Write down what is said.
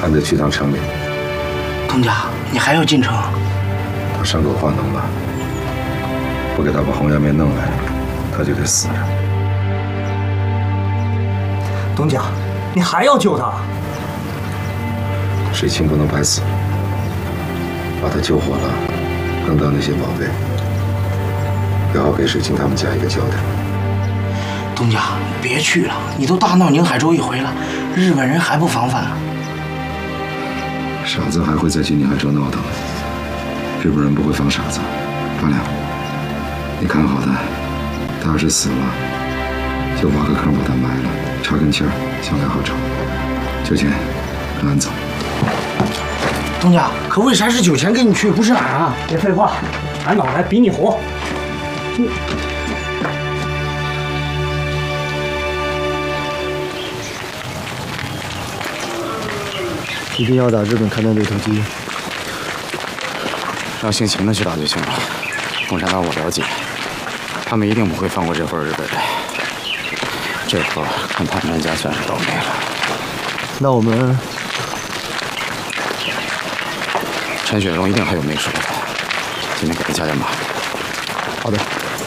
还得去趟城里。 东家，你还要进城？ 他伤口化脓了，不给他把红颜面弄来，他就得死着。 东家，你还要救他？ 水清不能白死，把他救活了，能得那些宝贝，也好给水清他们家一个交代。 东家，别去了，你都大闹宁海州一回了，日本人还不防范啊？ 傻子还会再去宁海州闹腾？日本人不会防傻子。八两，你看好他，他要是死了，就挖个坑把他埋了，插根签儿，将来好找。酒钱，跟俺走。 东家，可为啥是酒钱跟你去，不是俺啊？ 别废话，俺脑袋比你活。 一定要打日本开战对突击， 让姓秦的去打就行了。共产党我了解，他们一定不会放过这伙日本人。这波看他们家算是倒霉了。 那我们陈雪荣一定还有没说的，今天给他加点码。 好的。